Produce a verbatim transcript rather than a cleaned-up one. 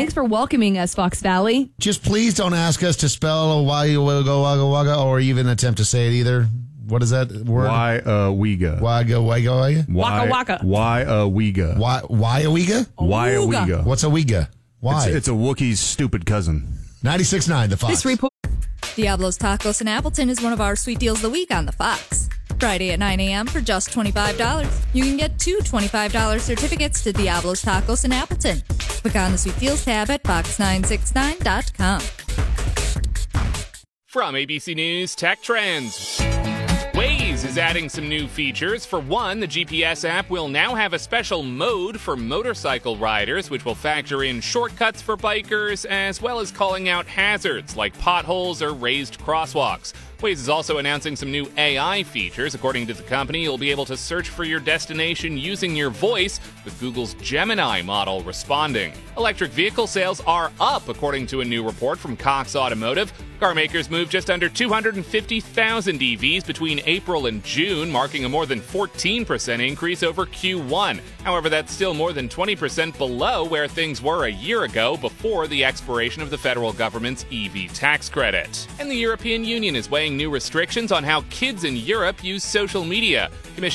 Thanks for welcoming us, Fox Valley. Just please don't ask us to spell Wagga Wagga Wagga Wagga or even attempt to say it either. What is that word? Why uh Wega? Wagga Wagga Wagga? Waka waka. Why uh Wega? Why why a Wega? Why a Awooga. Wega? What's a Wega? Why? It's, it's a Wookiee's stupid cousin. ninety-six point nine The Fox. This report. Diablo's Tacos in Appleton is one of our sweet deals of the week on the Fox. Friday at nine a.m. for just twenty-five dollars. You can get two twenty-five dollars certificates to Diablo's Tacos in Appleton. Click on the Sweet Deals tab at fox nine six nine dot com. From A B C News Tech Trends. Waze is adding some new features. For one, the G P S app will now have a special mode for motorcycle riders, which will factor in shortcuts for bikers, as well as calling out hazards like potholes or raised crosswalks. Waze is also announcing some new A I features. According to the company, you'll be able to search for your destination using your voice, with Google's Gemini model responding. Electric vehicle sales are up, according to a new report from Cox Automotive. Car makers moved just under two hundred fifty thousand E Vs between April and June, marking a more than fourteen percent increase over Q one. However, that's still more than twenty percent below where things were a year ago before the expiration of the federal government's E V tax credit. And the European Union is weighing new restrictions on how kids in Europe use social media. Commission